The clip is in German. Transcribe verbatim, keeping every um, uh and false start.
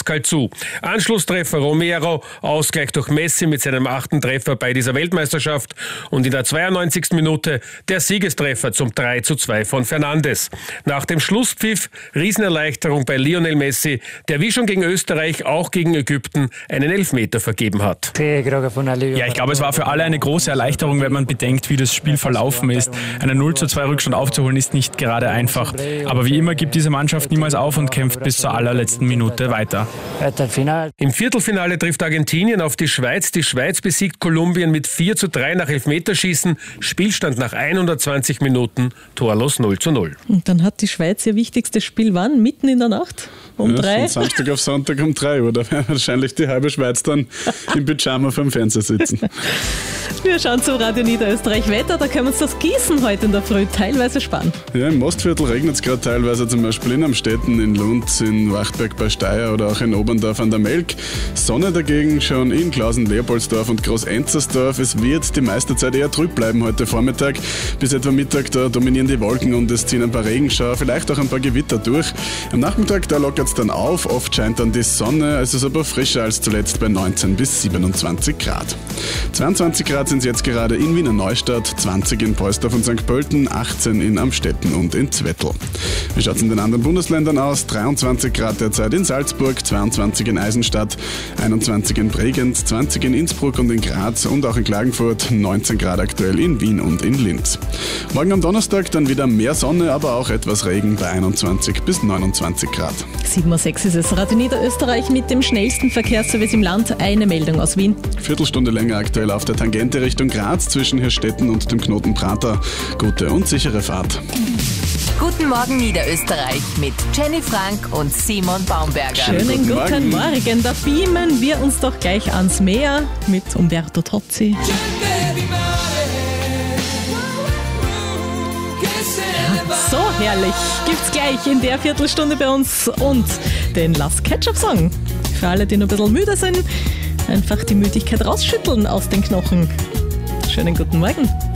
Pascal zu. Anschlusstreffer Romero, Ausgleich durch Messi mit seinem achten Treffer bei dieser Weltmeisterschaft und in der zweiundneunzigsten Minute der Siegestreffer zum drei zu zwei von Fernandes. Nach dem Schlusspfiff Riesenerleichterung bei Lionel Messi, der wie schon gegen Österreich auch gegen Ägypten einen Elfmeter vergeben hat. Ja, ich glaube, es war für alle eine große Erleichterung, wenn man bedenkt, wie das Spiel verlaufen ist. Einen null zu zwei Rückstand aufzuholen ist nicht gerade einfach. Aber wie immer gibt diese Mannschaft niemals auf und kämpft bis zur allerletzten Minute weiter. Im Viertelfinale trifft Argentinien auf die Schweiz. Die Schweiz besiegt Kolumbien mit vier zu drei nach Elfmeterschießen. Spielstand nach hundertzwanzig Minuten, torlos null zu null. Und dann hat die Schweiz ihr wichtigstes Spiel wann? Mitten in der Nacht? Um ja, drei? Von Samstag auf Sonntag um drei Uhr. Da werden wahrscheinlich die halbe Schweiz dann im Pyjama vor dem Fernseher sitzen. Wir schauen zum Radio Niederösterreich Wetter. Da können wir uns das Gießen heute in der Früh teilweise sparen. Ja, im Mostviertel regnet es gerade teilweise, zum Beispiel in Amstetten, in Lund, in Wachtberg bei Steyr oder auch in Oberndorf an der Melk. Sonne dagegen schon in Klausen-Leopoldsdorf und Groß-Enzersdorf. Es wird die meiste Zeit eher trüb bleiben heute Vormittag. Bis etwa Mittag, da dominieren die Wolken und es ziehen ein paar Regenschauer, vielleicht auch ein paar Gewitter durch. Am Nachmittag, da lockert es dann auf. Oft scheint dann die Sonne, es ist aber frischer als zuletzt bei neunzehn bis siebenundzwanzig Grad. zweiundzwanzig Grad sind es jetzt gerade in Wiener Neustadt, zwanzig in Polsdorf und Sankt Pölten, achtzehn in Amstetten und in Zwettl. Wie schaut es in den anderen Bundesländern aus? dreiundzwanzig Grad derzeit in Salzburg, zweiundzwanzig in Eisenstadt, einundzwanzig in Bregenz, zwanzig in Innsbruck und in Graz und auch in Klagenfurt, neunzehn Grad aktuell in Wien und in Linz. Morgen am Donnerstag dann wieder mehr Sonne, aber auch etwas Regen bei einundzwanzig bis neunundzwanzig Grad. sieben Uhr sechs ist es. Radio Niederösterreich mit dem schnellsten Verkehrsservice im Land. Eine Meldung aus Wien. Viertelstunde länger aktuell auf der Tangente Richtung Graz zwischen Hirstetten und dem Knoten Prater. Gute und sichere Fahrt. Guten Morgen Niederösterreich mit Jenny Frank und Simon Baumberger. Schönen guten, guten Morgen. Morgen. Da beamen wir uns doch gleich ans Meer mit Umberto Tozzi. So herrlich. Gibt's gleich in der Viertelstunde bei uns und den Last Ketchup-Song. Für alle, die noch ein bisschen müde sind, einfach die Müdigkeit rausschütteln aus den Knochen. Schönen guten Morgen.